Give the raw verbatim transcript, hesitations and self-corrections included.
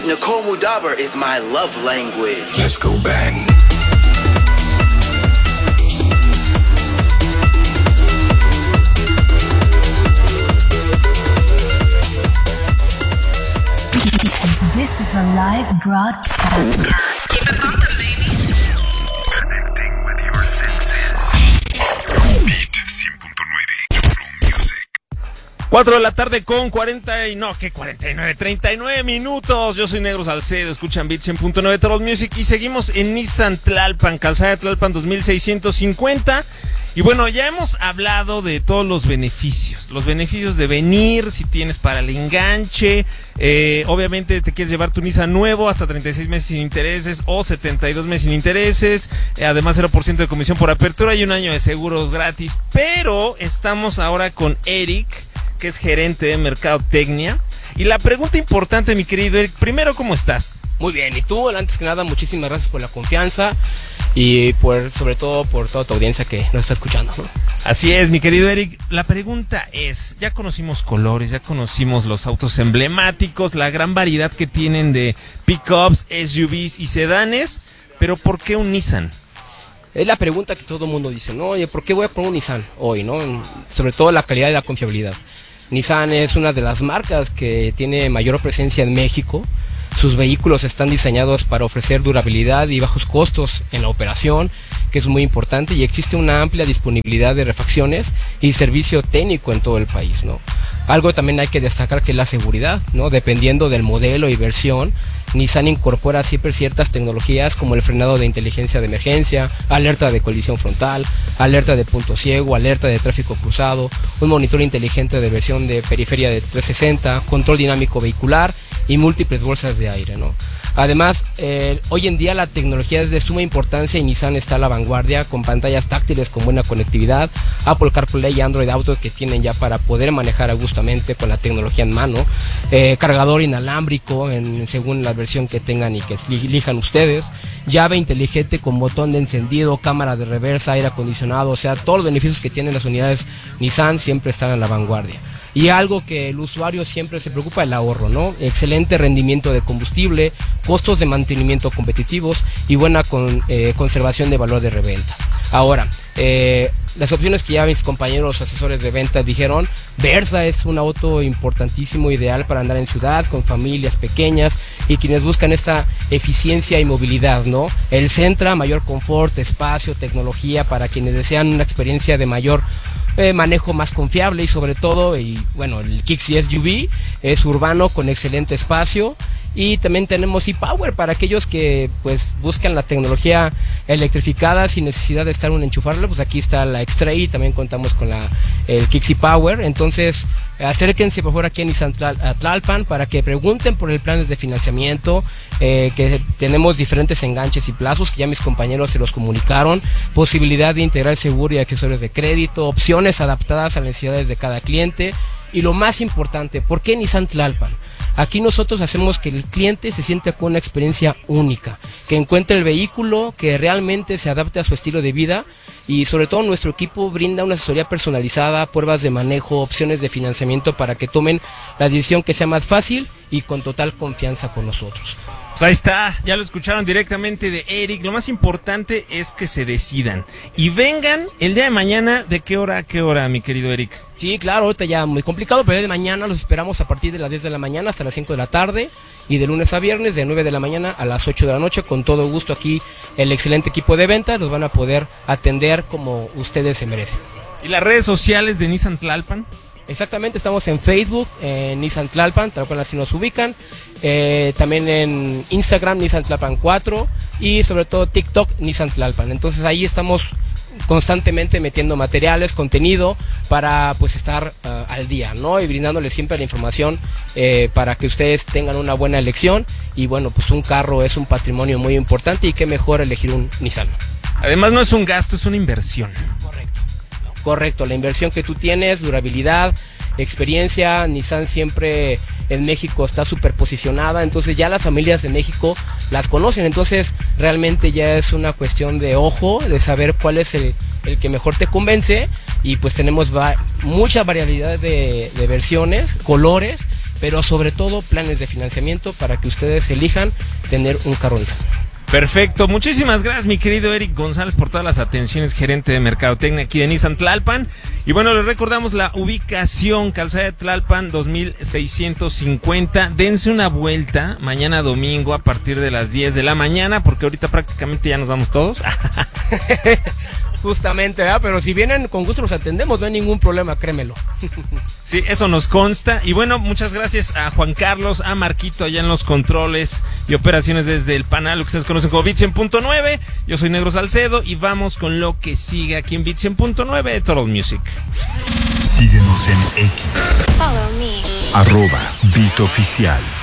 Nakomu Dabur is my love language. Let's go bang. This is a live broadcast. Keep it bumpin', baby. Connecting with your senses. Beat cien punto nueve. True Music. cuatro de la tarde con cuarenta y no, ¿qué cuarenta y nueve? treinta y nueve minutos. Yo soy Negro Salcedo, escuchan Beat cien punto nueve True Music y seguimos en Nissan Tlalpan, calzada de Tlalpan dos mil seiscientos cincuenta. Y bueno, ya hemos hablado de todos los beneficios, los beneficios de venir, si tienes para el enganche, eh, obviamente te quieres llevar tu Nissan nuevo hasta treinta y seis meses sin intereses o setenta y dos meses sin intereses, eh, además cero por ciento de comisión por apertura y un año de seguros gratis, pero estamos ahora con Eric, que es gerente de Mercadotecnia, y la pregunta importante, mi querido Eric, primero, ¿cómo estás? Muy bien, y tú, antes que nada, muchísimas gracias por la confianza y por, sobre todo por toda tu audiencia que nos está escuchando, ¿no? Así es, mi querido Eric. La pregunta es, ya conocimos colores, ya conocimos los autos emblemáticos, la gran variedad que tienen de pickups, S U Vs y sedanes, pero ¿por qué un Nissan? Es la pregunta que todo el mundo dice, ¿no? Oye, ¿por qué voy a poner un Nissan hoy, no? Sobre todo la calidad y la confiabilidad. Nissan es una de las marcas que tiene mayor presencia en México. Sus vehículos están diseñados para ofrecer durabilidad y bajos costos en la operación, que es muy importante, y existe una amplia disponibilidad de refacciones y servicio técnico en todo el país, ¿no? Algo también hay que destacar que es la seguridad, ¿no? Dependiendo del modelo y versión, Nissan incorpora siempre ciertas tecnologías como el frenado de inteligencia de emergencia, alerta de colisión frontal, alerta de punto ciego, alerta de tráfico cruzado, un monitor inteligente de versión de periferia de trescientos sesenta, control dinámico vehicular y múltiples bolsas de aire, ¿no? Además, eh, hoy en día la tecnología es de suma importancia y Nissan está a la vanguardia con pantallas táctiles con buena conectividad, Apple CarPlay y Android Auto que tienen ya para poder manejar agustamente con la tecnología en mano, eh, cargador inalámbrico en, según la versión que tengan y que elijan ustedes, llave inteligente con botón de encendido, cámara de reversa, aire acondicionado, o sea, todos los beneficios que tienen las unidades Nissan siempre están a la vanguardia. Y algo que el usuario siempre se preocupa, el ahorro, ¿no? Excelente rendimiento de combustible, costos de mantenimiento competitivos y buena con, eh, conservación de valor de reventa. Ahora, eh, las opciones que ya mis compañeros asesores de venta dijeron, Versa es un auto importantísimo, ideal para andar en ciudad, con familias pequeñas y quienes buscan esta eficiencia y movilidad, ¿no? El Sentra, mayor confort, espacio, tecnología para quienes desean una experiencia de mayor Eh, manejo más confiable y sobre todo, y bueno, el Kixi S U V es urbano con excelente espacio. Y también tenemos e-Power para aquellos que pues buscan la tecnología electrificada sin necesidad de estar un enchufarle, pues aquí está la X-Trail, también contamos con la el Kixi Power. Entonces acérquense por favor aquí en Nissan Tlalpan para que pregunten por el plan de financiamiento, eh, que tenemos diferentes enganches y plazos que ya mis compañeros se los comunicaron, posibilidad de integrar seguro y accesorios de crédito, opciones adaptadas a las necesidades de cada cliente. Y lo más importante, ¿por qué Nissan Tlalpan? Aquí nosotros hacemos que el cliente se sienta con una experiencia única, que encuentre el vehículo que realmente se adapte a su estilo de vida y sobre todo nuestro equipo brinda una asesoría personalizada, pruebas de manejo, opciones de financiamiento para que tomen la decisión que sea más fácil y con total confianza con nosotros. Pues ahí está, ya lo escucharon directamente de Eric. Lo más importante es que se decidan y vengan el día de mañana. ¿De qué hora a qué hora, mi querido Eric? Sí, claro, ahorita ya muy complicado, pero el día de mañana los esperamos a partir de las diez de la mañana hasta las cinco de la tarde y de lunes a viernes de nueve de la mañana a las ocho de la noche. Con todo gusto aquí el excelente equipo de ventas los van a poder atender como ustedes se merecen. ¿Y las redes sociales de Nissan Tlalpan? Exactamente, estamos en Facebook, en Nissan Tlalpan, tal cual así nos ubican, eh, también en Instagram, Nissan Tlalpan cuatro y sobre todo TikTok, Nissan Tlalpan. Entonces ahí estamos constantemente metiendo materiales, contenido para pues estar uh, al día, ¿no? Y brindándoles siempre la información eh, para que ustedes tengan una buena elección y bueno, pues un carro es un patrimonio muy importante y qué mejor elegir un Nissan. Además no es un gasto, es una inversión. Correcto. Correcto, la inversión que tú tienes, durabilidad, experiencia, Nissan siempre en México está súper posicionada, entonces ya las familias de México las conocen, entonces realmente ya es una cuestión de ojo, de saber cuál es el, el que mejor te convence y pues tenemos va mucha variedad de, de versiones, colores pero sobre todo planes de financiamiento para que ustedes elijan tener un carro Nissan. Perfecto, muchísimas gracias mi querido Eric González por todas las atenciones, gerente de Mercadotecnia aquí de Nissan Tlalpan. Y bueno, les recordamos la ubicación, Calzada de Tlalpan dos mil seiscientos cincuenta. Dense una vuelta mañana domingo a partir de las diez de la mañana, porque ahorita prácticamente ya nos vamos todos. Justamente, ¿verdad? Pero si vienen, con gusto los atendemos, no hay ningún problema, créemelo. Sí, eso nos consta. Y bueno, muchas gracias a Juan Carlos, a Marquito allá en los controles y operaciones desde el panel, lo que ustedes conocen como Beat cien punto nueve. Yo soy Negro Salcedo y vamos con lo que sigue aquí en Beat cien punto nueve de Total Music. Síguenos en X. Follow me. Arroba Beat Oficial.